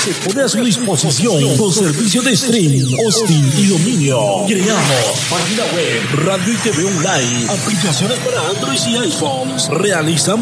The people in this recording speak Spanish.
se pone a su disposición con servicio de stream, hosting y dominio. Creamos página web, radio y TV online, aplicaciones para Android y iPhones. Realizamos